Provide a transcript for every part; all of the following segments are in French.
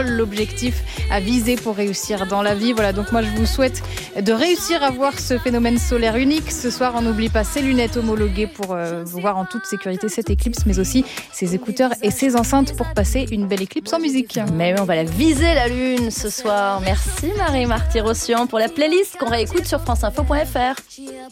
L'objectif à viser pour réussir dans la vie. Voilà, donc moi je vous souhaite de réussir à voir ce phénomène solaire unique. Ce soir, on n'oublie pas ses lunettes homologuées pour voir en toute sécurité cette éclipse, mais aussi ses écouteurs et ses enceintes pour passer une belle éclipse en musique. Mais oui, on va la viser la lune ce soir. Merci Marie-Marty Rossian pour la playlist qu'on réécoute sur franceinfo.fr.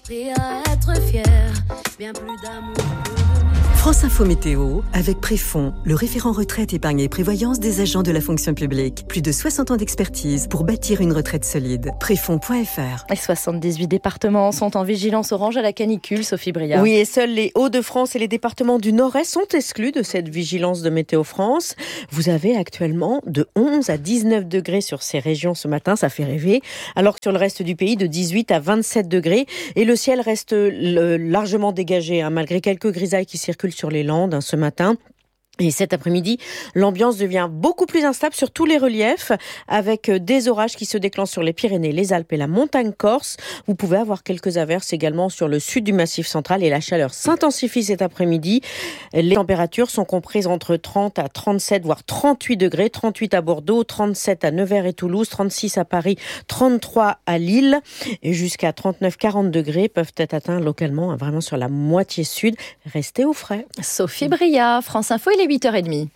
France Info Météo avec Préfond, le référent retraite, épargne et prévoyance des agents de la fonction publique. Plus de 60 ans d'expertise pour bâtir une retraite solide. Préfond.fr. Les 78 départements sont en vigilance orange à la canicule, Sophie Briard. Oui, et seuls les Hauts-de-France et les départements du Nord-Est sont exclus de cette vigilance de Météo France. Vous avez actuellement de 11 à 19 degrés sur ces régions ce matin, ça fait rêver. Alors que sur le reste du pays, de 18 à 27 degrés. Et le ciel reste largement dégagé, malgré quelques grisailles qui circulent sur les Landes ce matin. Et cet après-midi, l'ambiance devient beaucoup plus instable sur tous les reliefs, avec des orages qui se déclenchent sur les Pyrénées, les Alpes et la montagne corse. Vous pouvez avoir quelques averses également sur le sud du Massif central et la chaleur s'intensifie cet après-midi. Les températures sont comprises entre 30 à 37, voire 38 degrés. 38 à Bordeaux, 37 à Nevers et Toulouse, 36 à Paris, 33 à Lille. Et jusqu'à 39-40 degrés peuvent être atteints localement, vraiment sur la moitié sud. Restez au frais. Sophie Briard, France Info, il est 8h30.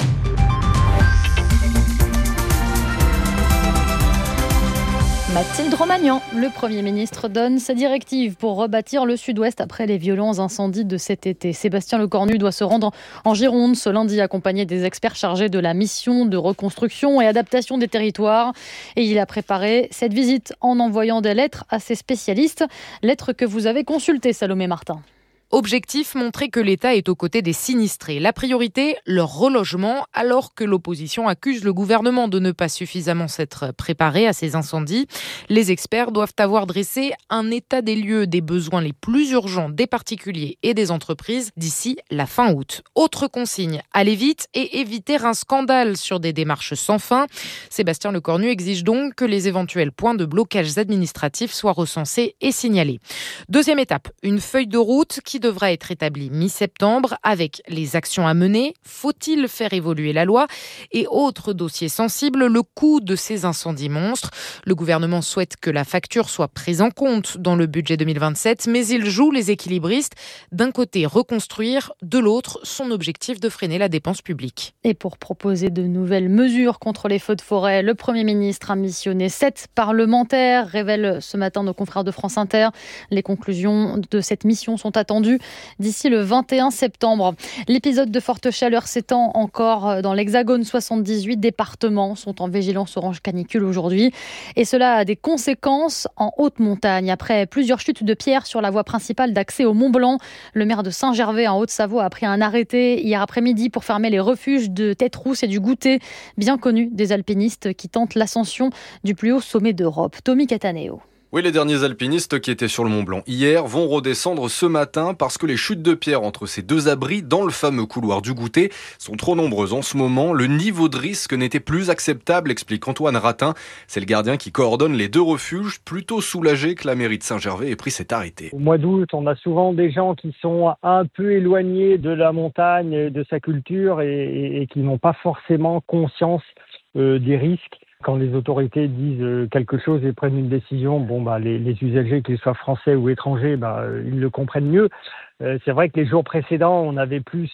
Mathilde Romagnan, le Premier ministre donne sa directive pour rebâtir le Sud-Ouest après les violents incendies de cet été. Sébastien Lecornu doit se rendre en Gironde ce lundi accompagné des experts chargés de la mission de reconstruction et adaptation des territoires. Et il a préparé cette visite en envoyant des lettres à ses spécialistes. Lettres que vous avez consultées, Salomé Martin. Objectif, montrer que l'État est aux côtés des sinistrés. La priorité, leur relogement, alors que l'opposition accuse le gouvernement de ne pas suffisamment s'être préparé à ces incendies. Les experts doivent avoir dressé un état des lieux des besoins les plus urgents des particuliers et des entreprises d'ici la fin août. Autre consigne, aller vite et éviter un scandale sur des démarches sans fin. Sébastien Lecornu exige donc que les éventuels points de blocage administratifs soient recensés et signalés. Deuxième étape, une feuille de route qui devra être établi mi-septembre avec les actions à mener. Faut-il faire évoluer la loi ? Et autre dossier sensible, le coût de ces incendies monstres. Le gouvernement souhaite que la facture soit prise en compte dans le budget 2027, mais il joue les équilibristes. D'un côté, reconstruire, de l'autre, son objectif de freiner la dépense publique. Et pour proposer de nouvelles mesures contre les feux de forêt, le Premier ministre a missionné 7 parlementaires, révèle ce matin nos confrères de France Inter. Les conclusions de cette mission sont attendues d'ici le 21 septembre. L'épisode de forte chaleur s'étend encore dans l'Hexagone. 78 départements sont en vigilance orange canicule aujourd'hui. Et cela a des conséquences en haute montagne. Après plusieurs chutes de pierres sur la voie principale d'accès au Mont Blanc, le maire de Saint-Gervais en Haute-Savoie a pris un arrêté hier après-midi pour fermer les refuges de Tête-Rousse et du Goutet, bien connus des alpinistes qui tentent l'ascension du plus haut sommet d'Europe. Tommy Cataneo. Oui, les derniers alpinistes qui étaient sur le Mont Blanc hier vont redescendre ce matin parce que les chutes de pierre entre ces deux abris dans le fameux couloir du Goutet sont trop nombreuses en ce moment. Le niveau de risque n'était plus acceptable, explique Antoine Ratin. C'est le gardien qui coordonne les deux refuges, plutôt soulagé que la mairie de Saint-Gervais ait pris cet arrêté. Au mois d'août, on a souvent des gens qui sont un peu éloignés de la montagne, de sa culture et qui n'ont pas forcément conscience des risques. Quand les autorités disent quelque chose et prennent une décision, les usagers, qu'ils soient français ou étrangers, ils le comprennent mieux. C'est vrai que les jours précédents, on avait plus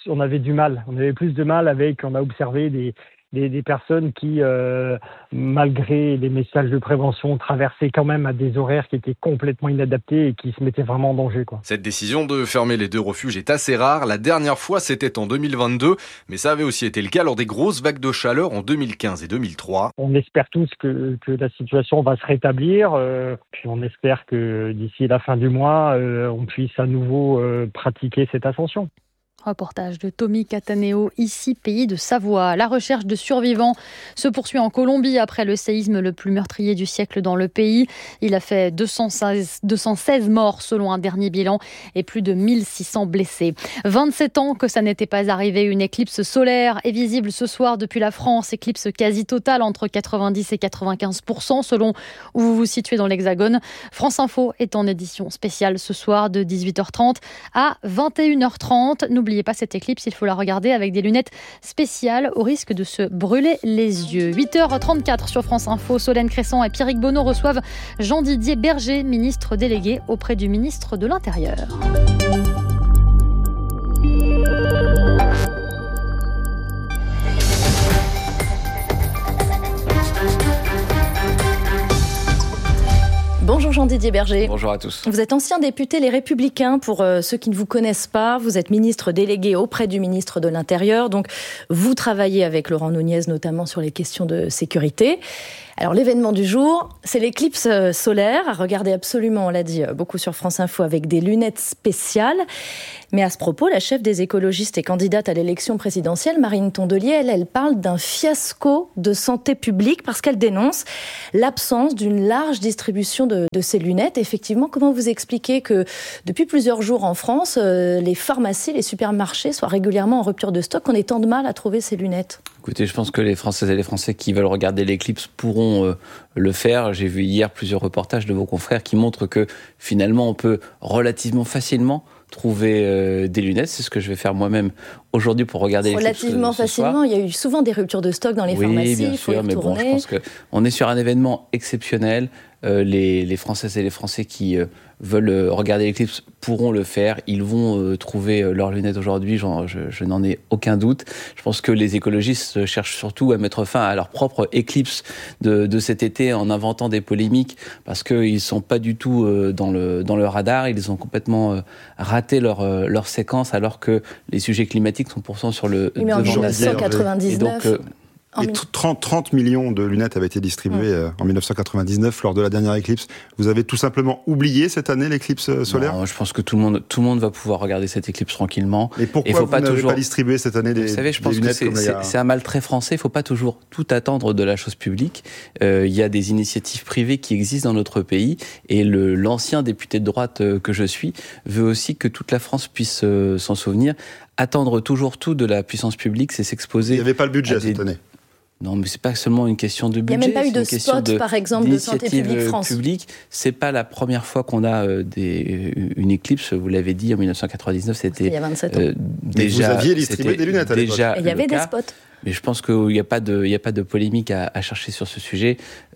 de mal avec, on a observé des personnes qui, malgré les messages de prévention, traversaient quand même à des horaires qui étaient complètement inadaptés et qui se mettaient vraiment en danger, quoi. Cette décision de fermer les deux refuges est assez rare. La dernière fois, c'était en 2022, mais ça avait aussi été le cas lors des grosses vagues de chaleur en 2015 et 2003. On espère tous que la situation va se rétablir, puis on espère que d'ici la fin du mois, on puisse à nouveau pratiquer cette ascension. Reportage de Tommy Cataneo, ici pays de Savoie. La recherche de survivants se poursuit en Colombie après le séisme le plus meurtrier du siècle dans le pays. Il a fait 216 morts selon un dernier bilan et plus de 1600 blessés. 27 ans que ça n'était pas arrivé. Une éclipse solaire est visible ce soir depuis la France. Éclipse quasi totale entre 90 et 95% selon où vous vous situez dans l'Hexagone. France Info est en édition spéciale ce soir de 18h30 à 21h30. N'oubliez voyez pas cette éclipse, il faut la regarder avec des lunettes spéciales au risque de se brûler les yeux. 8h34 sur France Info, Solène Crescent et Pierrick Bonneau reçoivent Jean-Didier Berger, ministre délégué auprès du ministre de l'Intérieur. Bonjour Jean-Didier Berger. Bonjour à tous. Vous êtes ancien député Les Républicains. Pour ceux qui ne vous connaissent pas, vous êtes ministre délégué auprès du ministre de l'Intérieur. Donc, vous travaillez avec Laurent Nunez, notamment sur les questions de sécurité. Alors, l'événement du jour, c'est l'éclipse solaire. À regarder absolument, on l'a dit beaucoup sur France Info, avec des lunettes spéciales. Mais à ce propos, la chef des écologistes et candidate à l'élection présidentielle, Marine Tondelier, elle parle d'un fiasco de santé publique parce qu'elle dénonce l'absence d'une large distribution de ces lunettes. Effectivement, comment vous expliquez que depuis plusieurs jours en France, les pharmacies, les supermarchés soient régulièrement en rupture de stock, qu'on ait tant de mal à trouver ces lunettes ? Écoutez, je pense que les Françaises et les Français qui veulent regarder l'éclipse pourront le faire. J'ai vu hier plusieurs reportages de vos confrères qui montrent que finalement on peut relativement facilement trouver des lunettes. C'est ce que je vais faire moi-même aujourd'hui pour regarder l'éclipse relativement ce facilement. soir. Il y a eu souvent des ruptures de stock dans les pharmacies. Oui, bien sûr, mais bon, je pense qu'on est sur un événement exceptionnel. Les Françaises et les Français qui veulent regarder l'éclipse pourront le faire. Ils vont trouver leurs lunettes aujourd'hui, je n'en ai aucun doute. Je pense que les écologistes cherchent surtout à mettre fin à leur propre éclipse de cet été en inventant des polémiques parce qu'ils ne sont pas du tout dans le radar. Ils ont complètement raté leur séquence alors que les sujets climatiques sont pourtant sur le devant. Mais en 1999... Et 30 millions de lunettes avaient été distribuées en 1999 lors de la dernière éclipse. Vous avez tout simplement oublié cette année l'éclipse solaire ? Non, je pense que tout le monde va pouvoir regarder cette éclipse tranquillement. Et pourquoi vous n'avez pas distribué cette année des lunettes ? Vous savez, je pense que c'est un mal très français. Il ne faut pas toujours tout attendre de la chose publique. Il y a des initiatives privées qui existent dans notre pays. Et l'ancien député de droite que je suis veut aussi que toute la France puisse s'en souvenir. Attendre toujours tout de la puissance publique, c'est s'exposer... Il n'y avait pas le budget cette année. Non, mais c'est pas seulement une question de budget. Il n'y a même pas eu de spot, par exemple, de Santé publique France. C'est pas la première fois qu'on a une éclipse. Vous l'avez dit, en 1999, c'était il y a 27 ans. Déjà. Vous aviez distribué des lunettes à l'époque. Il y avait des spots. Mais je pense qu'il n'y a pas de polémique à chercher sur ce sujet.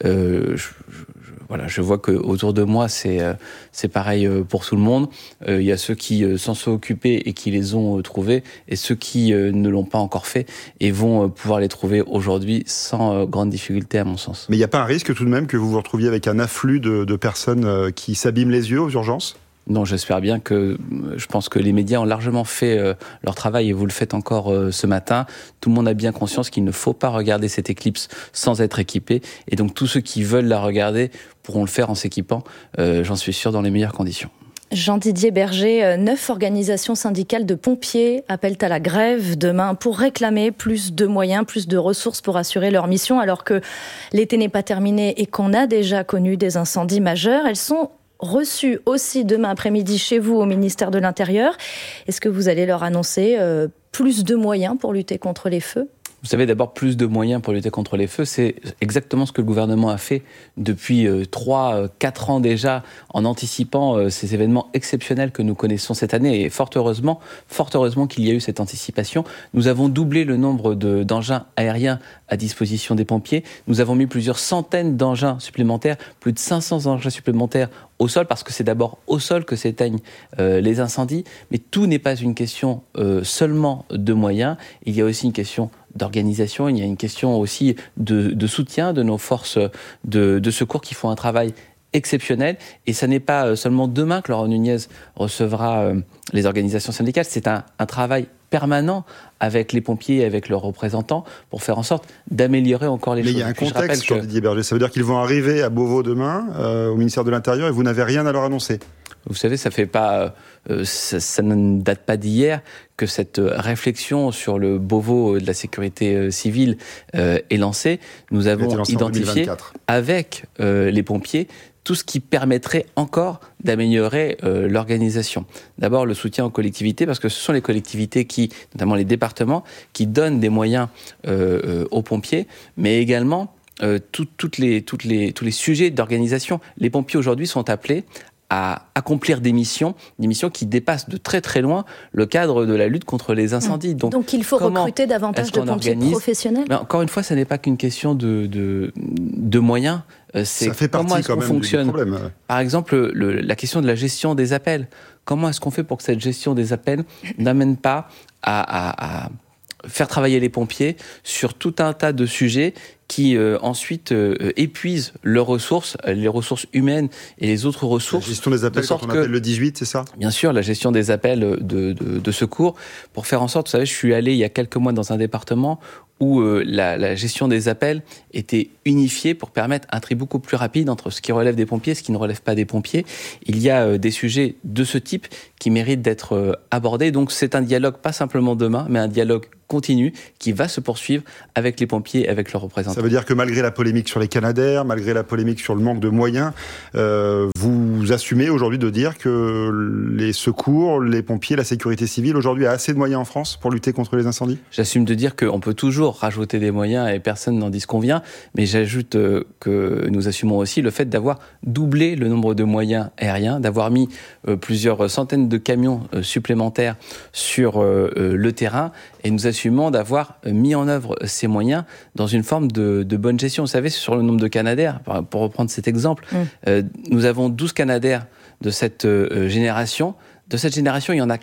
Je vois qu'autour de moi, c'est pareil pour tout le monde. Il y a ceux qui s'en sont occupés et qui les ont trouvés, et ceux qui ne l'ont pas encore fait et vont pouvoir les trouver aujourd'hui sans grande difficulté, à mon sens. Mais il n'y a pas un risque tout de même que vous vous retrouviez avec un afflux de personnes qui s'abîment les yeux aux urgences ? Non, j'espère bien je pense que les médias ont largement fait leur travail et vous le faites encore ce matin. Tout le monde a bien conscience qu'il ne faut pas regarder cette éclipse sans être équipé. Et donc tous ceux qui veulent la regarder pourront le faire en s'équipant, j'en suis sûr, dans les meilleures conditions. Jean-Didier Berger, 9 organisations syndicales de pompiers appellent à la grève demain pour réclamer plus de moyens, plus de ressources pour assurer leur mission alors que l'été n'est pas terminé et qu'on a déjà connu des incendies majeurs. Elles sont reçues aussi demain après-midi chez vous au ministère de l'Intérieur. Est-ce que vous allez leur annoncer plus de moyens pour lutter contre les feux ? Vous savez, d'abord, plus de moyens pour lutter contre les feux, c'est exactement ce que le gouvernement a fait depuis 3-4 ans déjà, en anticipant ces événements exceptionnels que nous connaissons cette année. Et fort heureusement qu'il y a eu cette anticipation. Nous avons doublé le nombre d'engins aériens à disposition des pompiers. Nous avons mis plusieurs centaines d'engins supplémentaires, plus de 500 engins supplémentaires au sol, parce que c'est d'abord au sol que s'éteignent les incendies. Mais tout n'est pas une question seulement de moyens. Il y a aussi une question d'organisation, il y a une question aussi de soutien de nos forces de secours qui font un travail exceptionnel. Et ça n'est pas seulement demain que Laurent Nunez recevra les organisations syndicales, c'est un travail permanent avec les pompiers et avec leurs représentants pour faire en sorte d'améliorer encore les choses. Mais il y a un contexte sur Didier Berger, ça veut dire qu'ils vont arriver à Beauvau demain, au ministère de l'Intérieur, et vous n'avez rien à leur annoncer. Vous savez, ça ne date pas d'hier que cette réflexion sur le Beauvau de la sécurité civile est lancée. Nous avons identifié avec les pompiers tout ce qui permettrait encore d'améliorer l'organisation. D'abord, le soutien aux collectivités, parce que ce sont les collectivités qui, notamment les départements, qui donnent des moyens aux pompiers, mais également tous les sujets d'organisation. Les pompiers aujourd'hui sont appelés à accomplir des missions qui dépassent de très très loin le cadre de la lutte contre les incendies. Donc il faut recruter davantage de pompiers professionnels. Mais encore une fois, ce n'est pas qu'une question de moyens. C'est ça fait partie quand même du problème. Par exemple, la question de la gestion des appels. Comment est-ce qu'on fait pour que cette gestion des appels n'amène pas à faire travailler les pompiers sur tout un tas de sujets qui ensuite épuisent leurs ressources, les ressources humaines et les autres ressources. La gestion des appels quand on appelle le 18, c'est ça ? Bien sûr, la gestion des appels de secours, pour faire en sorte, vous savez, je suis allé il y a quelques mois dans un département où la gestion des appels était unifiée pour permettre un tri beaucoup plus rapide entre ce qui relève des pompiers et ce qui ne relève pas des pompiers. Il y a des sujets de ce type qui méritent d'être abordés. Donc c'est un dialogue, pas simplement demain, mais un dialogue continu qui va se poursuivre avec les pompiers, avec leurs représentants. Ça veut dire que malgré la polémique sur les Canadair, malgré la polémique sur le manque de moyens, vous assumez aujourd'hui de dire que les secours, les pompiers, la sécurité civile aujourd'hui a assez de moyens en France pour lutter contre les incendies ? J'assume de dire qu'on peut toujours rajouter des moyens et personne n'en disconvient, mais j'ajoute que nous assumons aussi le fait d'avoir doublé le nombre de moyens aériens, d'avoir mis plusieurs centaines de camions supplémentaires sur le terrain, et nous assumons d'avoir mis en œuvre ces moyens dans une forme de bonne gestion. Vous savez, sur le nombre de Canadair, pour reprendre cet exemple, nous avons 12 Canadair de cette génération. De cette génération, il y en a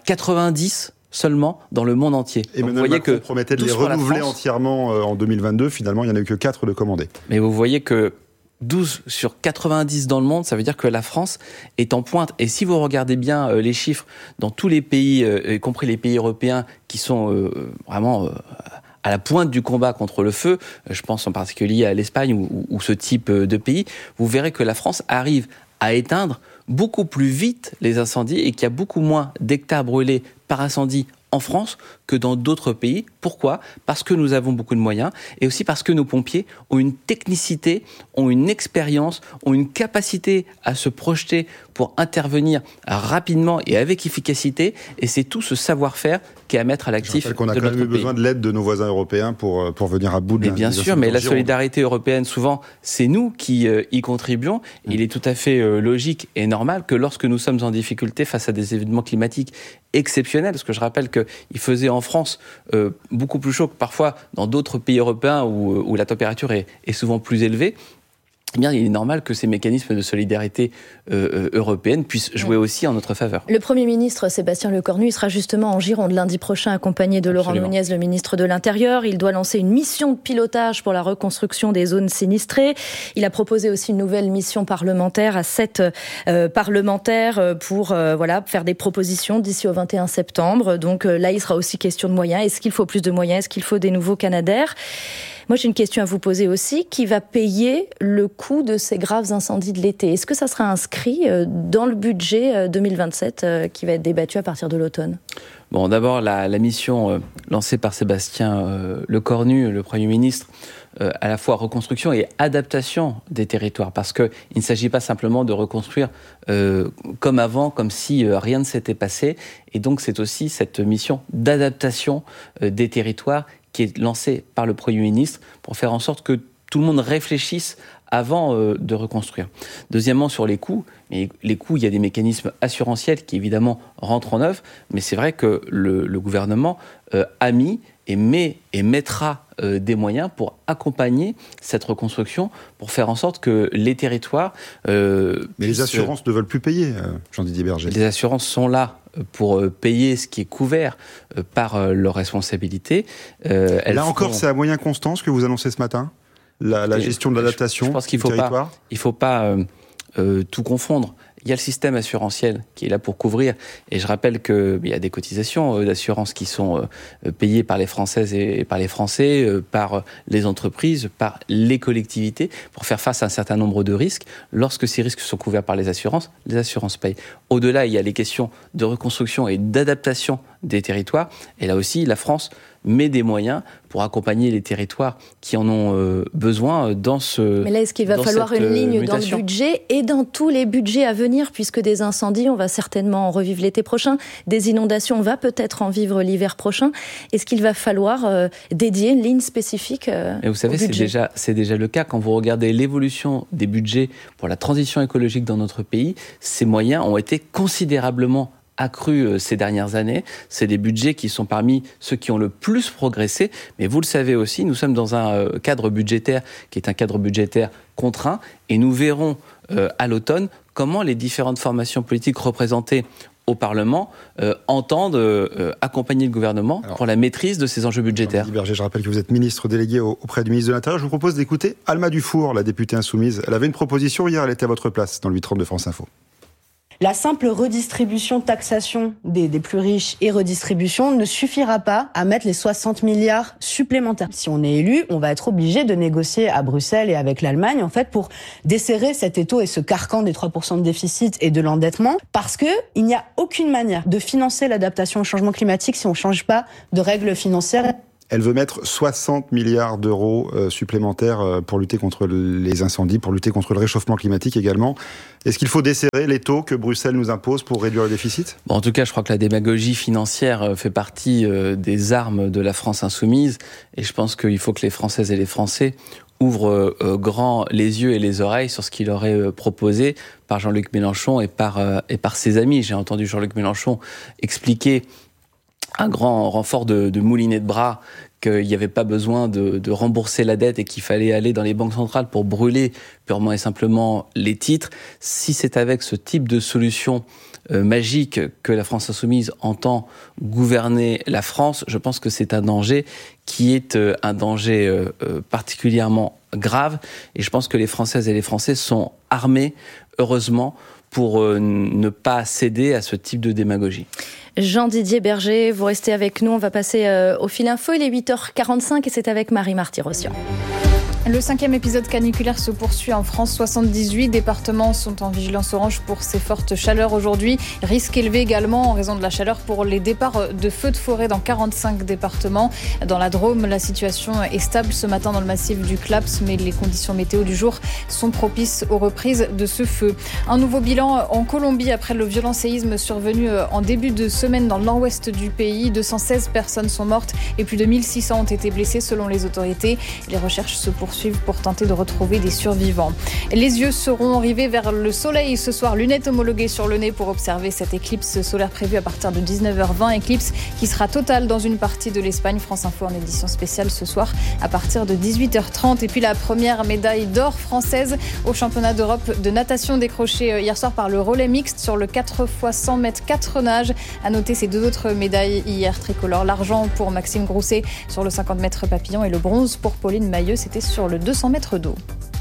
90 seulement dans le monde entier. Et Emmanuel Macron promettait de les renouveler entièrement en 2022. Finalement, il n'y en a eu que 4 de commandés. Mais vous voyez que 12 sur 90 dans le monde, ça veut dire que la France est en pointe. Et si vous regardez bien les chiffres dans tous les pays, y compris les pays européens qui sont vraiment à la pointe du combat contre le feu, je pense en particulier à l'Espagne ou ce type de pays, vous verrez que la France arrive à éteindre beaucoup plus vite les incendies et qu'il y a beaucoup moins d'hectares brûlés par incendie en France que dans d'autres pays. Pourquoi ? Parce que nous avons beaucoup de moyens et aussi parce que nos pompiers ont une technicité, ont une expérience, ont une capacité à se projeter pour intervenir rapidement et avec efficacité, et c'est tout ce savoir-faire qui est à mettre à l'actif de notre pays. On a quand même eu besoin de l'aide de nos voisins européens pour venir à bout de mais bien sûr, mais la solidarité européenne, souvent, c'est nous qui y contribuons. Il est tout à fait logique et normal que lorsque nous sommes en difficulté face à des événements climatiques exceptionnels, parce que je rappelle qu'il faisait en France beaucoup plus chaud que parfois dans d'autres pays européens où la température est souvent plus élevée, eh bien, il est normal que ces mécanismes de solidarité européenne puissent jouer aussi en notre faveur. Le Premier ministre Sébastien Lecornu, il sera justement en Gironde lundi prochain, accompagné de Laurent Nunez, le ministre de l'Intérieur. Il doit lancer une mission de pilotage pour la reconstruction des zones sinistrées. Il a proposé aussi une nouvelle mission parlementaire à 7 parlementaires pour faire des propositions d'ici au 21 septembre. Donc là, il sera aussi question de moyens. Est-ce qu'il faut plus de moyens ? Est-ce qu'il faut des nouveaux Canadair ? Moi, j'ai une question à vous poser aussi. Qui va payer le coût de ces graves incendies de l'été ? Est-ce que ça sera inscrit dans le budget 2027 qui va être débattu à partir de l'automne ? Bon, d'abord, la mission lancée par Sébastien Lecornu, le Premier ministre, à la fois reconstruction et adaptation des territoires, parce qu'il ne s'agit pas simplement de reconstruire comme avant, comme si rien ne s'était passé. Et donc, c'est aussi cette mission d'adaptation des territoires qui est lancée par le Premier ministre pour faire en sorte que tout le monde réfléchisse avant de reconstruire. Deuxièmement, sur les coûts, il y a des mécanismes assurantiels qui évidemment rentrent en œuvre, mais c'est vrai que le gouvernement a mis et mettra des moyens pour accompagner cette reconstruction, pour faire en sorte que les territoires... mais les assurances ne veulent plus payer, Jean-Didier Berger. Les assurances sont là pour payer ce qui est couvert par leur responsabilité. Là encore, c'est à moyen constant ce que vous annoncez ce matin ? La gestion de l'adaptation du territoire ? Il ne faut pas tout confondre. Il y a le système assurantiel qui est là pour couvrir. Et je rappelle qu'il y a des cotisations d'assurance qui sont payées par les Françaises et par les Français, par les entreprises, par les collectivités, pour faire face à un certain nombre de risques. Lorsque ces risques sont couverts par les assurances payent. Au-delà, il y a les questions de reconstruction et d'adaptation des territoires. Et là aussi, la France met des moyens pour accompagner les territoires qui en ont besoin dans ce. Mais là, est-ce qu'il va falloir une ligne mutation dans le budget et dans tous les budgets à venir, puisque des incendies, on va certainement en revivre l'été prochain, des inondations, on va peut-être en vivre l'hiver prochain. Est-ce qu'il va falloir dédier une ligne spécifique Et vous savez, c'est déjà le cas. Quand vous regardez l'évolution des budgets pour la transition écologique dans notre pays, ces moyens ont été considérablement accru ces dernières années. C'est des budgets qui sont parmi ceux qui ont le plus progressé. Mais vous le savez aussi, nous sommes dans un cadre budgétaire qui est un cadre budgétaire contraint. Et nous verrons à l'automne comment les différentes formations politiques représentées au Parlement entendent accompagner le gouvernement pour la maîtrise de ces enjeux budgétaires. Jean-Didier Berger, je rappelle que vous êtes ministre délégué auprès du ministre de l'Intérieur. Je vous propose d'écouter Alma Dufour, la députée insoumise. Elle avait une proposition hier, elle était à votre place dans le 8h30 de France Info. La simple redistribution, taxation des plus riches et redistribution ne suffira pas à mettre les 60 milliards supplémentaires. Si on est élu, on va être obligé de négocier à Bruxelles et avec l'Allemagne, en fait, pour desserrer cet étau et ce carcan des 3% de déficit et de l'endettement, parce que il n'y a aucune manière de financer l'adaptation au changement climatique si on ne change pas de règles financières. Elle veut mettre 60 milliards d'euros supplémentaires pour lutter contre les incendies, pour lutter contre le réchauffement climatique également. Est-ce qu'il faut desserrer les taux que Bruxelles nous impose pour réduire le déficit ? En tout cas, je crois que la démagogie financière fait partie des armes de la France insoumise. Et je pense qu'il faut que les Françaises et les Français ouvrent grand les yeux et les oreilles sur ce qu'il leur est proposé par Jean-Luc Mélenchon et par ses amis. J'ai entendu Jean-Luc Mélenchon expliquer un grand renfort de moulinet de bras, qu'il n'y avait pas besoin de rembourser la dette et qu'il fallait aller dans les banques centrales pour brûler purement et simplement les titres. Si c'est avec ce type de solution magique que la France insoumise entend gouverner la France, je pense que c'est un danger qui est un danger particulièrement grave. Et je pense que les Françaises et les Français sont armés, heureusement, pour ne pas céder à ce type de démagogie. Jean-Didier Berger, vous restez avec nous. On va passer au fil info. Il est 8h45 et c'est avec Marie-Marty Rossian. Le 5e épisode caniculaire se poursuit en France. 78 départements sont en vigilance orange pour ces fortes chaleurs aujourd'hui. Risque élevé également en raison de la chaleur pour les départs de feux de forêt dans 45 départements. Dans la Drôme, la situation est stable ce matin dans le massif du Claps, mais les conditions météo du jour sont propices aux reprises de ce feu. Un nouveau bilan en Colombie après le violent séisme survenu en début de semaine dans le nord-ouest du pays. 216 personnes sont mortes et plus de 1600 ont été blessées selon les autorités. Les recherches se poursuivent pour tenter de retrouver des survivants. Les yeux seront rivés vers le soleil ce soir. Lunettes homologuées sur le nez pour observer cette éclipse solaire prévue à partir de 19h20. Éclipse qui sera totale dans une partie de l'Espagne. France Info en édition spéciale ce soir à partir de 18h30. Et puis la première médaille d'or française au championnat d'Europe de natation décrochée hier soir par le relais mixte sur le 4x100 mètres 4 nages. À noter ces deux autres médailles hier tricolores. L'argent pour Maxime Grousset sur le 50 mètres papillon et le bronze pour Pauline Mailleux. C'était sur le 200 mètres d'eau.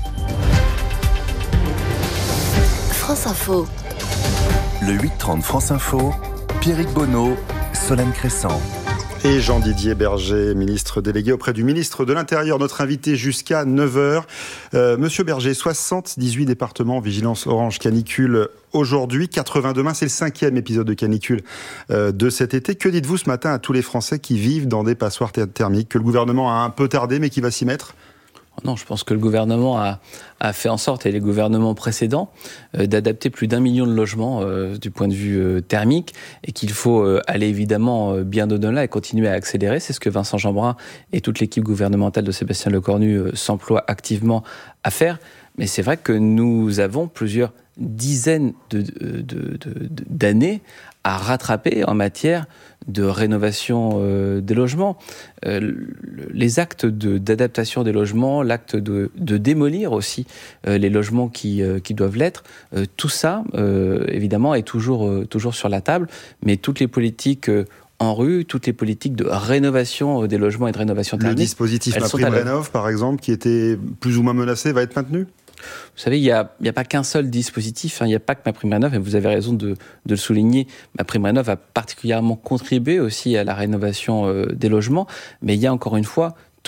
France Info. Le 8h30 France Info, Pierrick Bonneau, Solène Crescent. Et Jean-Didier Berger, ministre délégué auprès du ministre de l'Intérieur, notre invité jusqu'à 9h. Monsieur Berger, 78 départements en vigilance orange canicule aujourd'hui, 80 demain, c'est le 5e épisode de canicule de cet été. Que dites-vous ce matin à tous les Français qui vivent dans des passoires thermiques, que le gouvernement a un peu tardé mais qui va s'y mettre ? Non, je pense que le gouvernement a fait en sorte, et les gouvernements précédents, d'adapter plus d'1 million de logements du point de vue thermique, et qu'il faut aller évidemment bien au-delà et continuer à accélérer. C'est ce que Vincent Jeanbrun et toute l'équipe gouvernementale de Sébastien Lecornu s'emploient activement à faire. Mais c'est vrai que nous avons plusieurs dizaines d'années à rattraper en matière de rénovation des logements. Les actes d'adaptation des logements, l'acte de démolir aussi les logements qui doivent l'être, tout ça, évidemment, est toujours sur la table, mais toutes les politiques en rue, toutes les politiques de rénovation des logements et de rénovation thermique. Le dispositif MaPrimeRénov', par exemple, qui était plus ou moins menacé, va être maintenu ? Vous savez, il n'y a pas qu'un seul dispositif, il n'y a pas que MaPrimeRénov', et vous avez raison de le souligner. MaPrimeRénov' a particulièrement contribué aussi à la rénovation des logements, mais il y a encore une fois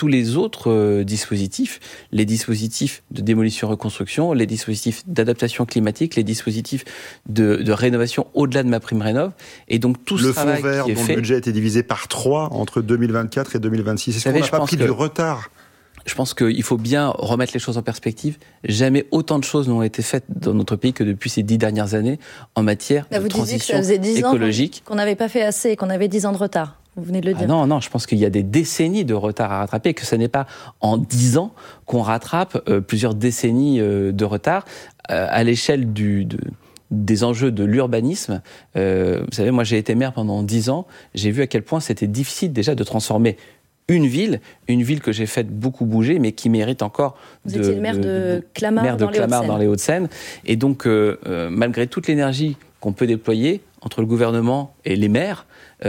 tous les autres dispositifs, les dispositifs de démolition-reconstruction, les dispositifs d'adaptation climatique, les dispositifs de rénovation au-delà de MaPrimeRénov'. Et donc tout ce travail qui est fait... Le fonds vert, dont le budget a été divisé par 3 entre 2024 et 2026. Est-ce qu'on n'a pas pris du retard ? Je pense qu'il faut bien remettre les choses en perspective. Jamais autant de choses n'ont été faites dans notre pays que depuis ces 10 dernières années en matière de transition écologique. Vous disiez que ça faisait 10 ans qu'on n'avait pas fait assez, qu'on avait 10 ans de retard. Vous venez de le dire. Non, je pense qu'il y a des décennies de retard à rattraper et que ce n'est pas en 10 ans qu'on rattrape plusieurs décennies de retard à l'échelle des enjeux de l'urbanisme. Vous savez, moi j'ai été maire pendant 10 ans, j'ai vu à quel point c'était difficile déjà de transformer une ville que j'ai fait beaucoup bouger, mais qui mérite encore Vous étiez le maire de Clamart, dans les Hauts-de-Seine. Et donc, malgré toute l'énergie qu'on peut déployer entre le gouvernement et les maires,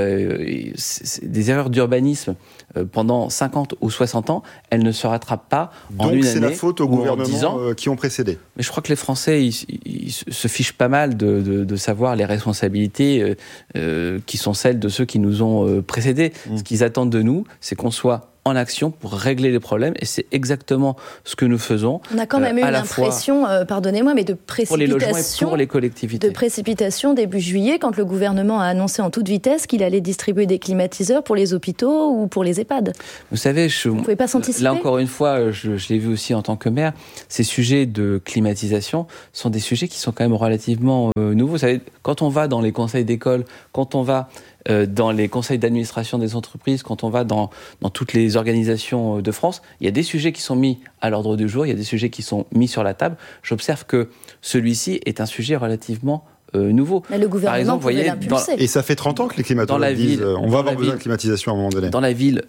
des erreurs d'urbanisme pendant 50 ou 60 ans, elles ne se rattrapent pas en une année. Donc c'est la faute aux gouvernements qui ont précédé. Mais je crois que les Français, ils se fichent pas mal de savoir les responsabilités qui sont celles de ceux qui nous ont précédés. Ce qu'ils attendent de nous, c'est qu'on soit en action pour régler les problèmes, et c'est exactement ce que nous faisons. On a quand même eu une impression, pardonnez-moi, mais de précipitation. Pour les logements et pour les collectivités. De précipitation début juillet, quand le gouvernement a annoncé en toute vitesse qu'il allait distribuer des climatiseurs pour les hôpitaux ou pour les EHPAD. Vous savez, vous ne pouvez pas s'anticiper. Là encore une fois, je l'ai vu aussi en tant que maire, ces sujets de climatisation sont des sujets qui sont quand même relativement nouveaux. Vous savez, quand on va dans les conseils d'école, quand on va dans les conseils d'administration des entreprises, quand on va dans toutes les organisations de France, il y a des sujets qui sont mis à l'ordre du jour, il y a des sujets qui sont mis sur la table. J'observe que celui-ci est un sujet relativement nouveau. Mais le gouvernement pouvait l'impulser. Et ça fait 30 ans que les climatologues disent on va avoir besoin de climatisation à un moment donné. Dans la ville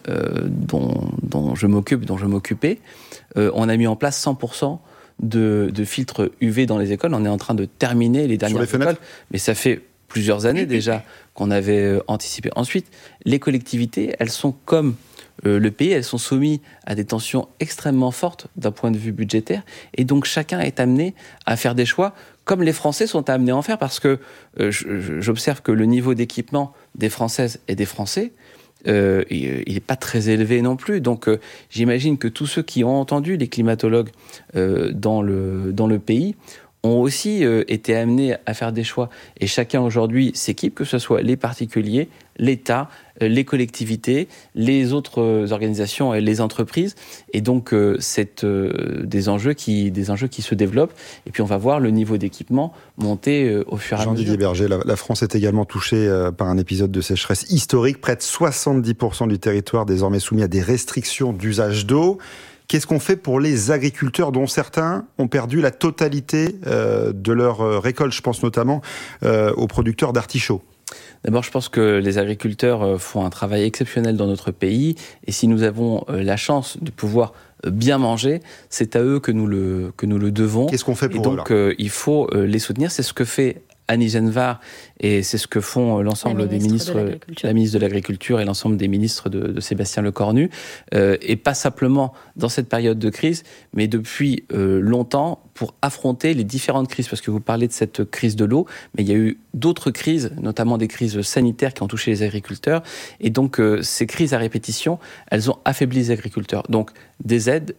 dont je m'occupais, on a mis en place 100% de filtres UV dans les écoles. On est en train de terminer les dernières écoles, mais ça fait plusieurs années déjà qu'on avait anticipé. Ensuite, les collectivités, elles sont comme le pays, elles sont soumises à des tensions extrêmement fortes d'un point de vue budgétaire, et donc chacun est amené à faire des choix comme les Français sont amenés à en faire, parce que j'observe que le niveau d'équipement des Françaises et des Français, il n'est pas très élevé non plus. Donc j'imagine que tous ceux qui ont entendu les climatologues dans le pays ont aussi été amenés à faire des choix. Et chacun aujourd'hui s'équipe, que ce soit les particuliers, l'État, les collectivités, les autres organisations et les entreprises. Et donc, c'est des enjeux qui se développent. Et puis, on va voir le niveau d'équipement monter au fur et à mesure. Jean-Didier Berger, la France est également touchée par un épisode de sécheresse historique. Près de 70% du territoire désormais soumis à des restrictions d'usage d'eau. Qu'est-ce qu'on fait pour les agriculteurs dont certains ont perdu la totalité de leur récolte ? Je pense notamment aux producteurs d'artichauts. D'abord, je pense que les agriculteurs font un travail exceptionnel dans notre pays. Et si nous avons la chance de pouvoir bien manger, c'est à eux que nous le devons. Qu'est-ce qu'on fait pour eux ? Et donc, il faut les soutenir. C'est ce que fait Annie Genevard, et c'est ce que font l'ensemble des ministres, la ministre de l'Agriculture et l'ensemble des ministres de Sébastien Lecornu, et pas simplement dans cette période de crise, mais depuis longtemps, pour affronter les différentes crises, parce que vous parlez de cette crise de l'eau, mais il y a eu d'autres crises, notamment des crises sanitaires qui ont touché les agriculteurs, et donc ces crises à répétition, elles ont affaibli les agriculteurs. Donc des aides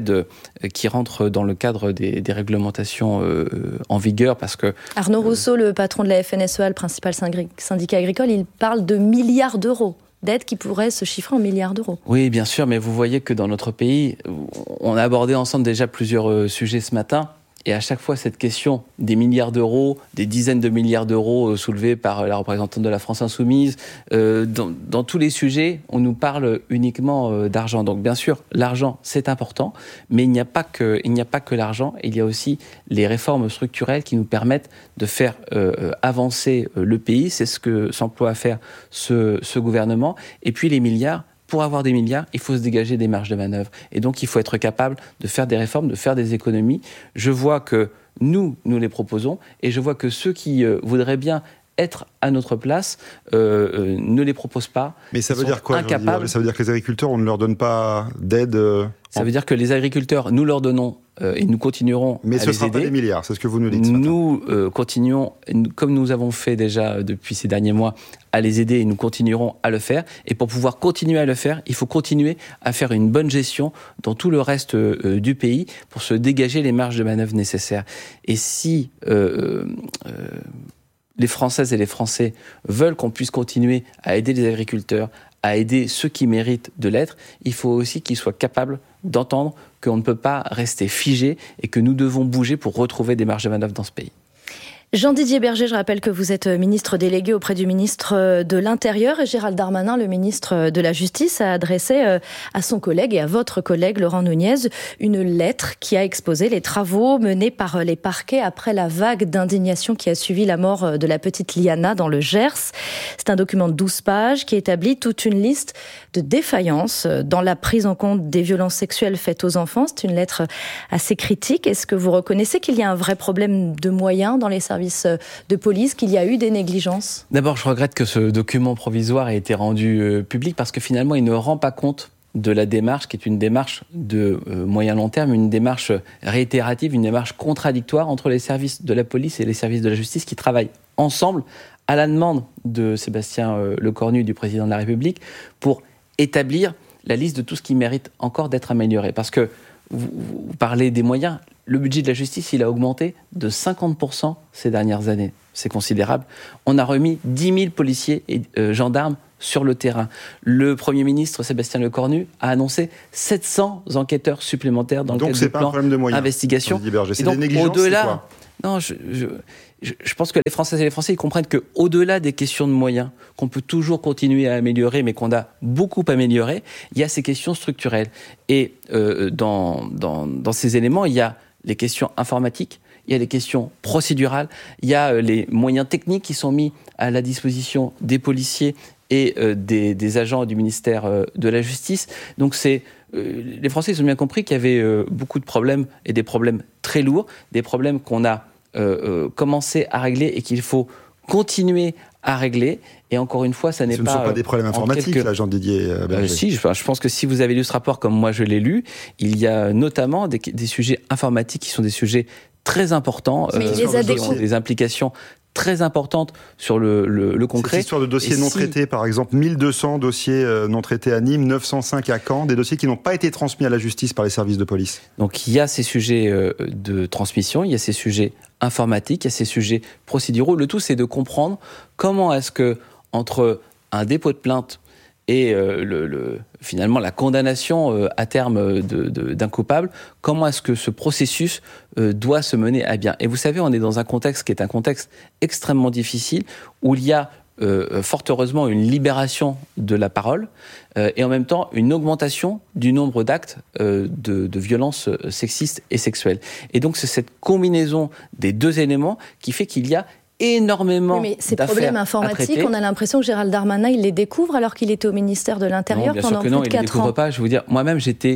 qui rentrent dans le cadre des réglementations en vigueur, parce que... Arnaud Rousseau, le patron de la FNSEA, le principal syndicat agricole, il parle de milliards d'euros d'aides qui pourraient se chiffrer en milliards d'euros. Oui, bien sûr, mais vous voyez que dans notre pays, on a abordé ensemble déjà plusieurs sujets ce matin. Et à chaque fois, cette question des milliards d'euros, des dizaines de milliards d'euros soulevés par la représentante de la France Insoumise, dans tous les sujets, on nous parle uniquement d'argent. Donc bien sûr, l'argent, c'est important, mais il n'y a pas que l'argent. Il y a aussi les réformes structurelles qui nous permettent de faire avancer le pays. C'est ce que s'emploie à faire ce gouvernement. Et puis les milliards. Pour avoir des milliards, il faut se dégager des marges de manœuvre. Et donc, il faut être capable de faire des réformes, de faire des économies. Je vois que nous les proposons, et je vois que ceux qui voudraient bien être à notre place ne les proposent pas. Mais ça veut dire quoi ? Ça veut dire que les agriculteurs, on ne leur donne pas d'aide Ça veut dire que les agriculteurs, nous leur donnons et nous continuerons mais à les aider. Mais ce ne sera pas des milliards, c'est ce que vous nous dites. Nous continuons, comme nous avons fait déjà depuis ces derniers mois, à les aider et nous continuerons à le faire. Et pour pouvoir continuer à le faire, il faut continuer à faire une bonne gestion dans tout le reste du pays pour se dégager les marges de manœuvre nécessaires. Et si les Françaises et les Français veulent qu'on puisse continuer à aider les agriculteurs, à aider ceux qui méritent de l'être, il faut aussi qu'ils soient capables d'entendre qu'on ne peut pas rester figé et que nous devons bouger pour retrouver des marges de manœuvre dans ce pays. Jean-Didier Berger, je rappelle que vous êtes ministre délégué auprès du ministre de l'Intérieur et Gérald Darmanin, le ministre de la Justice, a adressé à son collègue et à votre collègue Laurent Nunez une lettre qui a exposé les travaux menés par les parquets après la vague d'indignation qui a suivi la mort de la petite Liana dans le Gers. C'est un document de 12 pages qui établit toute une liste de défaillances dans la prise en compte des violences sexuelles faites aux enfants. C'est une lettre assez critique. Est-ce que vous reconnaissez qu'il y a un vrai problème de moyens dans les services de police, qu'il y a eu des négligences? D'abord, je regrette que ce document provisoire ait été rendu public parce que finalement, il ne rend pas compte de la démarche qui est une démarche de moyen long terme, une démarche réitérative, une démarche contradictoire entre les services de la police et les services de la justice qui travaillent ensemble à la demande de Sébastien Lecornu, du président de la République, pour établir la liste de tout ce qui mérite encore d'être amélioré. Parce que vous parlez des moyens. Le budget de la justice, il a augmenté de 50% ces dernières années. C'est considérable. On a remis 10 000 policiers et gendarmes sur le terrain. Le Premier ministre, Sébastien Lecornu, a annoncé 700 enquêteurs supplémentaires dans le cadre du plan d'investigation. C'est des négligences, au-delà, c'est quoi ? Non, je pense que les Françaises et les Français ils comprennent qu'au-delà des questions de moyens, qu'on peut toujours continuer à améliorer, mais qu'on a beaucoup amélioré, il y a ces questions structurelles. Et dans ces éléments, il y a les questions informatiques, il y a les questions procédurales, il y a les moyens techniques qui sont mis à la disposition des policiers et des agents du ministère de la Justice. Donc les Français ils ont bien compris qu'il y avait beaucoup de problèmes et des problèmes très lourds, des problèmes qu'on a commencé à régler et qu'il faut continuer à régler. Et encore une fois, ça n'est pas... Ce ne sont pas des problèmes informatiques, là, Jean-Didier Berger. Si, je pense que si vous avez lu ce rapport comme moi je l'ai lu, il y a notamment des sujets informatiques qui sont des sujets très importants, des implications très importantes sur le concret. Cette histoire de dossiers non traités, par exemple, 1200 dossiers non traités à Nîmes, 905 à Caen, des dossiers qui n'ont pas été transmis à la justice par les services de police. Donc il y a ces sujets de transmission, il y a ces sujets informatiques, il y a ces sujets procéduraux. Le tout, c'est de comprendre comment est-ce que, entre un dépôt de plainte et finalement la condamnation à terme d'un coupable, comment est-ce que ce processus doit se mener à bien. Et vous savez, on est dans un contexte qui est un contexte extrêmement difficile, où il y a fort heureusement une libération de la parole et en même temps une augmentation du nombre d'actes de violences sexistes et sexuelles. Et donc c'est cette combinaison des deux éléments qui fait qu'il y a énormément mais ces problèmes informatiques, on a l'impression que Gérald Darmanin, il les découvre alors qu'il était au ministère de l'Intérieur pendant plus de 4 ans. Non, il ne les découvre pas. Je vais vous dire, moi-même, j'étais,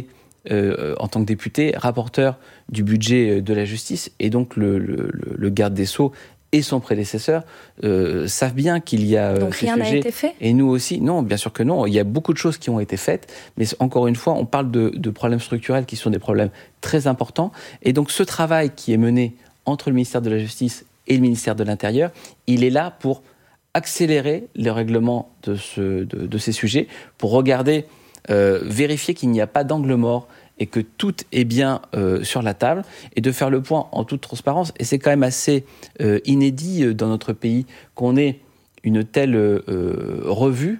en tant que député, rapporteur du budget de la justice, et donc le garde des Sceaux et son prédécesseur savent bien qu'il y a donc rien n'a été fait. Et nous aussi, non, bien sûr que non. Il y a beaucoup de choses qui ont été faites, mais encore une fois, on parle de problèmes structurels qui sont des problèmes très importants. Et donc ce travail qui est mené entre le ministère de la Justice et le ministère de l'Intérieur, il est là pour accélérer le règlement de ces sujets, pour regarder, vérifier qu'il n'y a pas d'angle mort et que tout est bien sur la table, et de faire le point en toute transparence. Et c'est quand même assez inédit dans notre pays qu'on ait une telle revue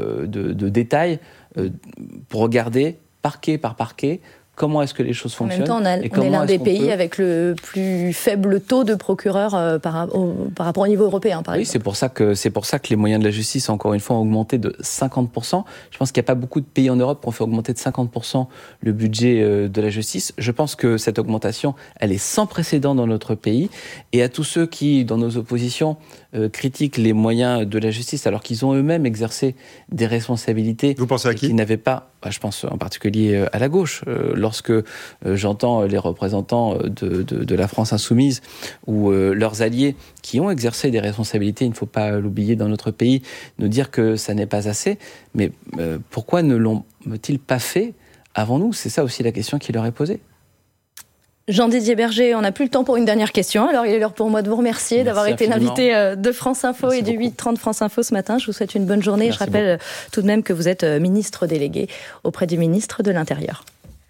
de détails pour regarder, parquet par parquet, comment est-ce que les choses fonctionnent. En même temps, on est l'un des pays avec le plus faible taux de procureurs par rapport au niveau européen, par exemple. Oui, c'est pour ça que les moyens de la justice, encore une fois, ont augmenté de 50%. Je pense qu'il n'y a pas beaucoup de pays en Europe qui ont fait augmenter de 50% le budget de la justice. Je pense que cette augmentation, elle est sans précédent dans notre pays. Et à tous ceux qui, dans nos oppositions, critiquent les moyens de la justice alors qu'ils ont eux-mêmes exercé des responsabilités. Vous pensez à qui ? Qu'ils n'avaient pas. Je pense en particulier à la gauche. Lorsque j'entends les représentants de la France insoumise ou leurs alliés qui ont exercé des responsabilités, il ne faut pas l'oublier dans notre pays, nous dire que ça n'est pas assez. Mais pourquoi ne l'ont-ils pas fait avant nous ? C'est ça aussi la question qui leur est posée. Jean-Didier Berger, on n'a plus le temps pour une dernière question, alors il est l'heure pour moi de vous remercier d'avoir été l'invité de France Info et du 8h30 France Info ce matin. Je vous souhaite une bonne journée. Je rappelle tout de même que vous êtes ministre délégué auprès du ministre de l'Intérieur.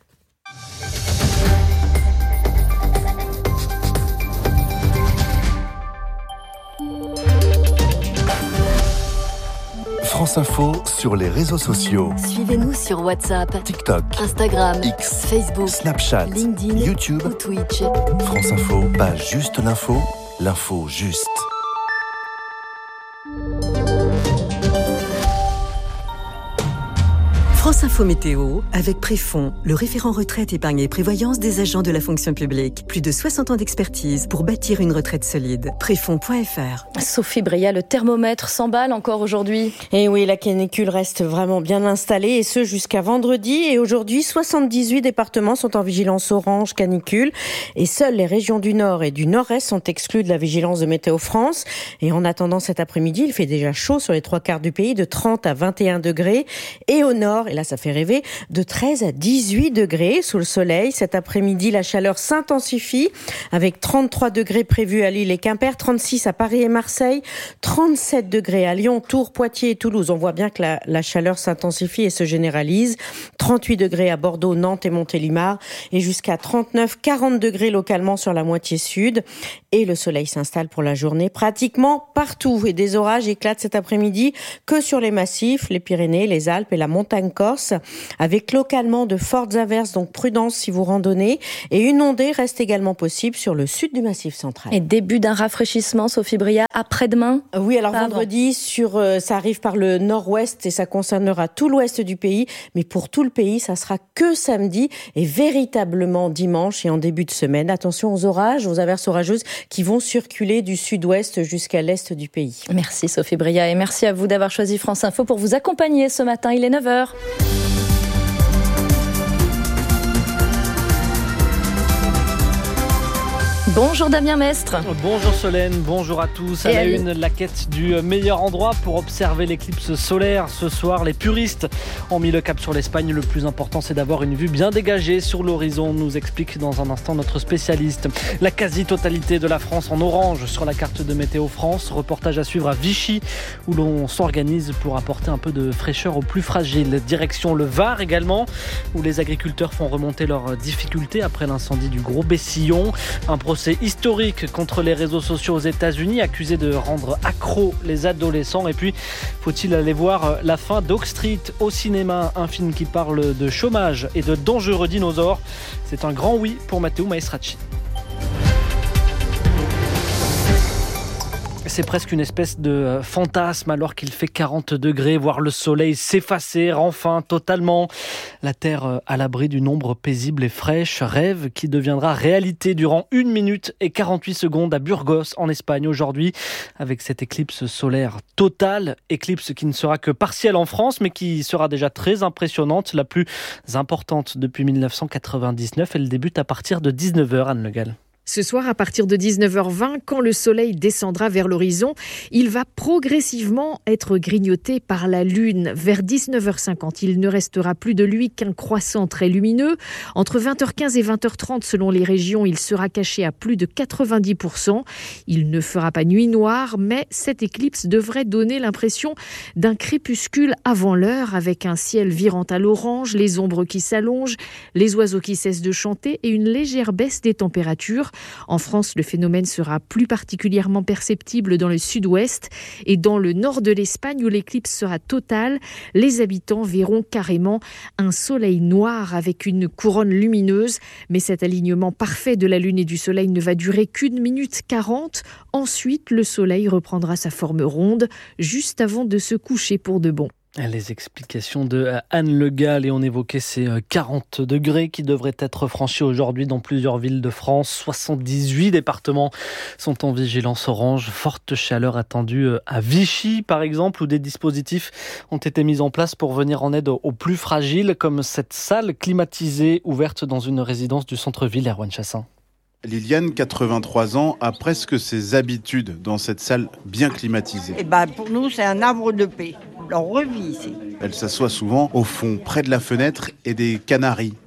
France Info sur les réseaux sociaux. Suivez-nous sur WhatsApp, TikTok, Instagram, X, Facebook, Snapchat, LinkedIn, YouTube ou Twitch. France Info, pas juste l'info, l'info juste. France Info Météo avec Préfond, le référent retraite, épargne et prévoyance des agents de la fonction publique. Plus de 60 ans d'expertise pour bâtir une retraite solide. Préfond.fr. Sophie Bria, le thermomètre s'emballe encore aujourd'hui. Et oui, la canicule reste vraiment bien installée et ce jusqu'à vendredi. Et aujourd'hui, 78 départements sont en vigilance orange canicule et seules les régions du Nord et du Nord-Est sont exclues de la vigilance de Météo France. Et en attendant cet après-midi, il fait déjà chaud sur les 3/4 du pays, de 30 à 21 degrés. Et au Nord, et là ça fait rêver, de 13 à 18 degrés sous le soleil. Cet après-midi, la chaleur s'intensifie avec 33 degrés prévus à Lille et Quimper, 36 à Paris et Marseille, 37 degrés à Lyon, Tours, Poitiers et Toulouse. On voit bien que la chaleur s'intensifie et se généralise. 38 degrés à Bordeaux, Nantes et Montélimar et jusqu'à 39, 40 degrés localement sur la moitié sud. Et le soleil s'installe pour la journée pratiquement partout. Et des orages éclatent cet après-midi que sur les massifs, les Pyrénées, les Alpes et la montagne corse, avec localement de fortes averses, donc prudence si vous randonnez. Et une ondée reste également possible sur le sud du Massif central. Et début d'un rafraîchissement, Sophie Bria, après-demain? Oui, alors vendredi, ça arrive par le nord-ouest et ça concernera tout l'ouest du pays. Mais pour tout le pays, ça sera que samedi et véritablement dimanche et en début de semaine. Attention aux orages, aux averses orageuses qui vont circuler du sud-ouest jusqu'à l'est du pays. Merci Sophie Bria et merci à vous d'avoir choisi France Info pour vous accompagner ce matin. Il est 9h. Bonjour Damien Mestre. Bonjour Solène, bonjour à tous. À la une, la quête du meilleur endroit pour observer l'éclipse solaire. Ce soir, les puristes ont mis le cap sur l'Espagne. Le plus important, c'est d'avoir une vue bien dégagée sur l'horizon, nous explique dans un instant notre spécialiste. La quasi-totalité de la France en orange sur la carte de Météo France. Reportage à suivre à Vichy, où l'on s'organise pour apporter un peu de fraîcheur aux plus fragiles. Direction le Var également, où les agriculteurs font remonter leurs difficultés après l'incendie du Gros Bessillon. Un procès historique contre les réseaux sociaux aux États-Unis, accusés de rendre accros les adolescents. Et puis, faut-il aller voir la fin d'Oak Street au cinéma, un film qui parle de chômage et de dangereux dinosaures. C'est un grand oui pour Matteo Maestracci. C'est presque une espèce de fantasme alors qu'il fait 40 degrés, voir le soleil s'effacer enfin totalement. La Terre à l'abri d'une ombre paisible et fraîche, rêve qui deviendra réalité durant 1 minute et 48 secondes à Burgos en Espagne aujourd'hui avec cette éclipse solaire totale. Éclipse qui ne sera que partielle en France mais qui sera déjà très impressionnante, la plus importante depuis 1999. Elle débute à partir de 19h, Anne Le Gall. Ce soir, à partir de 19h20, quand le soleil descendra vers l'horizon, il va progressivement être grignoté par la Lune. Vers 19h50, il ne restera plus de lui qu'un croissant très lumineux. Entre 20h15 et 20h30, selon les régions, il sera caché à plus de 90%. Il ne fera pas nuit noire, mais cette éclipse devrait donner l'impression d'un crépuscule avant l'heure, avec un ciel virant à l'orange, les ombres qui s'allongent, les oiseaux qui cessent de chanter et une légère baisse des températures. En France, le phénomène sera plus particulièrement perceptible dans le sud-ouest et dans le nord de l'Espagne où l'éclipse sera totale. Les habitants verront carrément un soleil noir avec une couronne lumineuse. Mais cet alignement parfait de la Lune et du Soleil ne va durer qu'1 minute 40. Ensuite, le soleil reprendra sa forme ronde juste avant de se coucher pour de bon. Les explications de Anne Le Gall et on évoquait ces 40 degrés qui devraient être franchis aujourd'hui dans plusieurs villes de France. 78 départements sont en vigilance orange. Forte chaleur attendue à Vichy par exemple, où des dispositifs ont été mis en place pour venir en aide aux plus fragiles, comme cette salle climatisée ouverte dans une résidence du centre-ville. Erwan Chassin. Liliane, 83 ans, a presque ses habitudes dans cette salle bien climatisée. Pour nous, c'est un arbre de paix. On revit ici. Elle s'assoit souvent au fond, près de la fenêtre et des canaris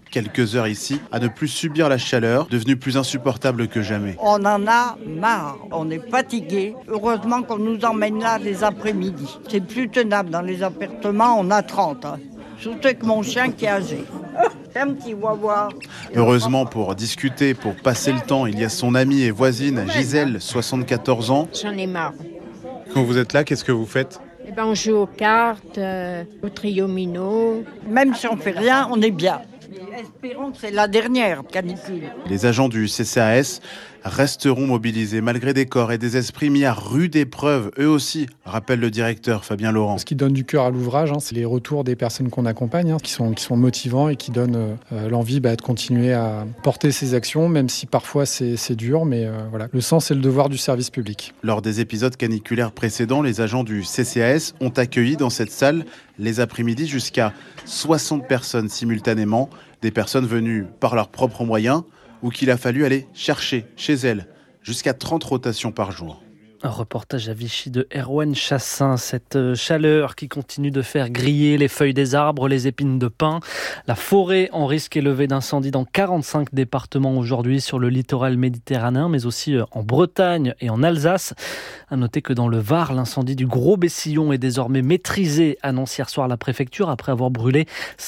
quelques heures ici, à ne plus subir la chaleur, devenue plus insupportable que jamais. On en a marre, on est fatigué. Heureusement qu'on nous emmène là les après-midi. C'est plus tenable dans les appartements, on a 30. Surtout avec mon chien qui est âgé. C'est un petit wawa. Heureusement, pour discuter, pour passer le temps, il y a son amie et voisine Gisèle, 74 ans. J'en ai marre. Quand vous êtes là, qu'est-ce que vous faites ? On joue aux cartes, au trio-mino. Même si on fait rien, on est bien. Espérons que c'est la dernière canicule. Les agents du CCAS resteront mobilisés malgré des corps et des esprits mis à rude épreuve, eux aussi, rappelle le directeur Fabien Laurent. Ce qui donne du cœur à l'ouvrage, c'est les retours des personnes qu'on accompagne, qui sont motivants et qui donnent l'envie de continuer à porter ces actions, même si parfois c'est dur, mais voilà, le sens et le devoir du service public. Lors des épisodes caniculaires précédents, les agents du CCAS ont accueilli dans cette salle les après-midi jusqu'à 60 personnes simultanément, des personnes venues par leurs propres moyens ou qu'il a fallu aller chercher chez elles, jusqu'à 30 rotations par jour. Un reportage à Vichy de Erwan Chassin. Cette chaleur qui continue de faire griller les feuilles des arbres, les épines de pin. La forêt en risque élevé d'incendie dans 45 départements aujourd'hui sur le littoral méditerranéen, mais aussi en Bretagne et en Alsace. À noter que dans le Var, l'incendie du Gros Bessillon est désormais maîtrisé, annonce hier soir la préfecture, après avoir brûlé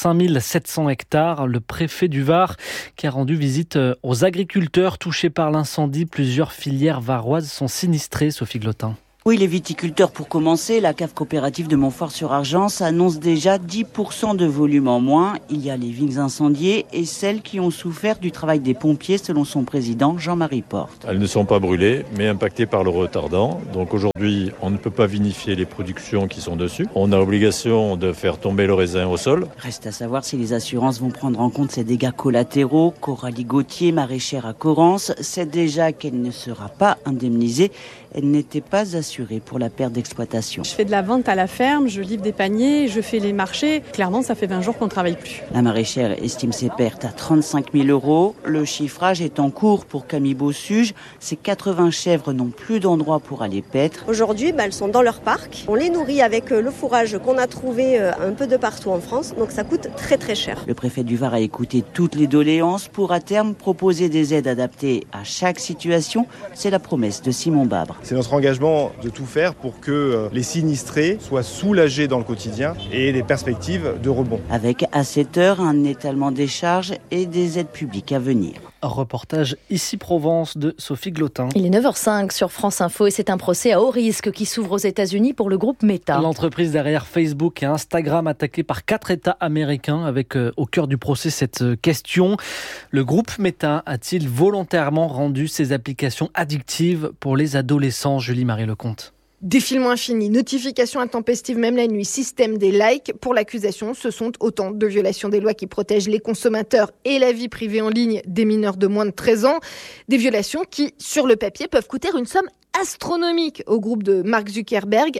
5700 hectares. Le préfet du Var qui a rendu visite aux agriculteurs touchés par l'incendie. Plusieurs filières varoises sont sinistrées. Sophie Glotin. Oui, les viticulteurs pour commencer. La cave coopérative de Montfort-sur-Argence annonce déjà 10% de volume en moins. Il y a les vignes incendiées et celles qui ont souffert du travail des pompiers, selon son président Jean-Marie Porte. Elles ne sont pas brûlées, mais impactées par le retardant. Donc aujourd'hui, on ne peut pas vinifier les productions qui sont dessus. On a obligation de faire tomber le raisin au sol. Reste à savoir si les assurances vont prendre en compte ces dégâts collatéraux. Coralie Gauthier, maraîchère à Corrence, sait déjà qu'elle ne sera pas indemnisée. Elle n'était pas assurée pour la perte d'exploitation. Je fais de la vente à la ferme, je livre des paniers, je fais les marchés. Clairement, ça fait 20 jours qu'on ne travaille plus. La maraîchère estime ses pertes à 35 000 €. Le chiffrage est en cours pour Camille Bossuge. Ces 80 chèvres n'ont plus d'endroit pour aller paître. Aujourd'hui, elles sont dans leur parc. On les nourrit avec le fourrage qu'on a trouvé un peu de partout en France. Donc ça coûte très très cher. Le préfet du Var a écouté toutes les doléances pour à terme proposer des aides adaptées à chaque situation. C'est la promesse de Simon Babre. C'est notre engagement de tout faire pour que les sinistrés soient soulagés dans le quotidien et des perspectives de rebond. Avec à cette heure un étalement des charges et des aides publiques à venir. Un reportage ici Provence de Sophie Glotin. Il est 9h05 sur France Info et c'est un procès à haut risque qui s'ouvre aux États-Unis pour le groupe Meta. L'entreprise derrière Facebook et Instagram attaquée par 4 États américains avec au cœur du procès cette question. Le groupe Meta a-t-il volontairement rendu ses applications addictives pour les adolescents? Julie-Marie Lecomte. Défilement infini, notifications intempestives même la nuit, système des likes. Pour l'accusation, ce sont autant de violations des lois qui protègent les consommateurs et la vie privée en ligne des mineurs de moins de 13 ans. Des violations qui, sur le papier, peuvent coûter une somme astronomique au groupe de Mark Zuckerberg,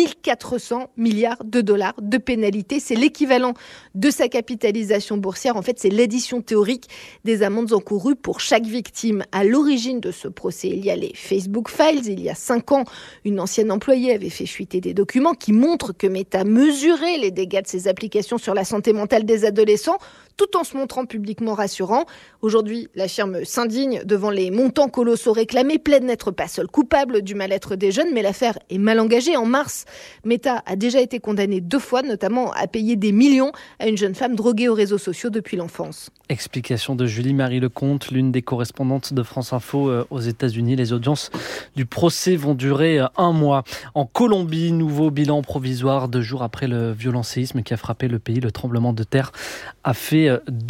1400 milliards de dollars de pénalités. C'est l'équivalent de sa capitalisation boursière. En fait, c'est l'addition théorique des amendes encourues pour chaque victime. À l'origine de ce procès, il y a les Facebook Files. Il y a 5 ans, une ancienne employée avait fait fuiter des documents qui montrent que Meta mesurait les dégâts de ses applications sur la santé mentale des adolescents, tout en se montrant publiquement rassurant. Aujourd'hui, la firme s'indigne devant les montants colossaux réclamés, plaide n'être pas seule coupable du mal-être des jeunes, mais l'affaire est mal engagée. En mars, Meta a déjà été condamnée 2 fois, notamment à payer des millions à une jeune femme droguée aux réseaux sociaux depuis l'enfance. Explication de Julie-Marie Lecomte, l'une des correspondantes de France Info aux États-Unis. Les audiences du procès vont durer 1 mois. En Colombie, nouveau bilan provisoire 2 jours après le violent séisme qui a frappé le pays. Le tremblement de terre a fait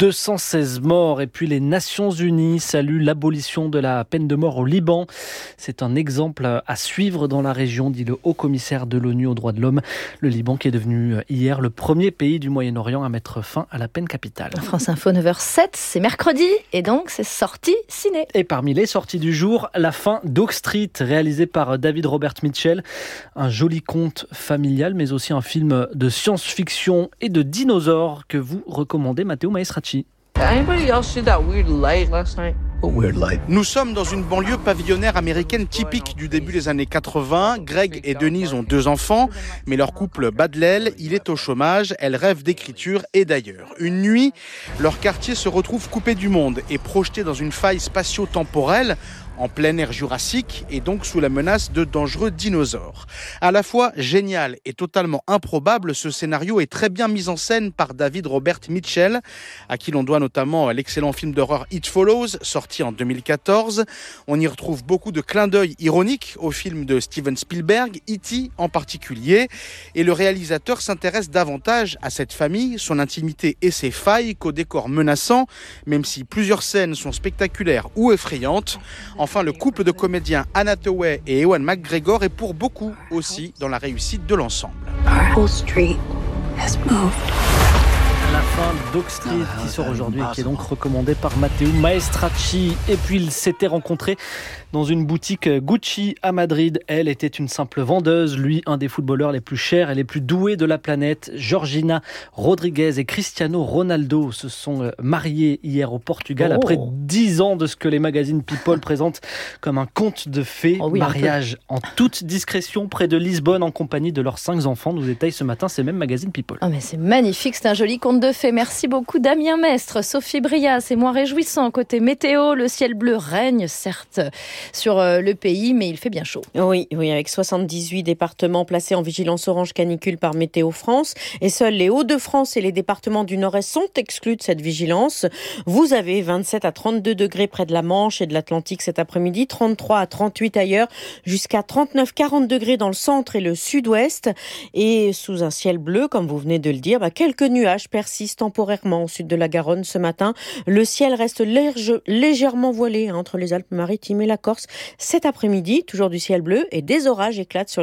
216 morts. Et puis les Nations Unies saluent l'abolition de la peine de mort au Liban. C'est un exemple à suivre dans la région, dit le haut-commissaire de l'ONU aux droits de l'homme. Le Liban qui est devenu hier le premier pays du Moyen-Orient à mettre fin à la peine capitale. France Info 9h07, c'est mercredi et donc c'est sortie ciné. Et parmi les sorties du jour, La fin d'Oak Street, réalisé par David Robert Mitchell. Un joli conte familial, mais aussi un film de science-fiction et de dinosaures que vous recommandez, Matteo Maestracci. Anybody else see that weird light last night? Nous sommes dans une banlieue pavillonnaire américaine typique du début des années 80. Greg et Denise ont 2 enfants, mais leur couple bat de l'aile, il est au chômage, elle rêve d'écriture et d'ailleurs. Une nuit, leur quartier se retrouve coupé du monde et projeté dans une faille spatio-temporelle, en plein air jurassique et donc sous la menace de dangereux dinosaures. À la fois génial et totalement improbable, ce scénario est très bien mis en scène par David Robert Mitchell, à qui l'on doit notamment l'excellent film d'horreur It Follows, sorti en 2014. On y retrouve beaucoup de clins d'œil ironiques au film de Steven Spielberg, E.T. en particulier, et le réalisateur s'intéresse davantage à cette famille, son intimité et ses failles qu'au décor menaçant, même si plusieurs scènes sont spectaculaires ou effrayantes. Enfin, le couple de comédiens Anne Hathaway et Ewan McGregor est pour beaucoup aussi dans la réussite de l'ensemble. La fin d'Oak Street qui sort aujourd'hui et qui est donc recommandé par Matteo Maestracci. Et puis ils s'étaient rencontrés dans une boutique Gucci à Madrid. Elle était une simple vendeuse, lui un des footballeurs les plus chers et les plus doués de la planète. Georgina Rodriguez et Cristiano Ronaldo se sont mariés hier au Portugal après 10 ans de ce que les magazines People présentent comme un conte de fées. Mariage en toute discrétion près de Lisbonne en compagnie de leurs 5 enfants. Nous détaille ce matin ces mêmes magazines People. Oh mais c'est magnifique, c'est un joli conte de fées. Merci beaucoup Damien Mestre, Sophie Bria. C'est moins réjouissant côté météo. Le ciel bleu règne certes sur le pays, mais il fait bien chaud. Oui, avec 78 départements placés en vigilance orange canicule par Météo France. Et seuls les Hauts-de-France et les départements du Nord-Est sont exclus de cette vigilance. Vous avez 27 à 32 degrés près de la Manche et de l'Atlantique cet après-midi, 33 à 38 ailleurs, jusqu'à 39-40 degrés dans le centre et le sud-ouest. Et sous un ciel bleu, comme vous venez de le dire, quelques nuages persistent temporairement au sud de la Garonne ce matin. Le ciel reste légèrement voilé entre les Alpes-Maritimes et la Corse. Cet après-midi, toujours du ciel bleu et des orages éclatent sur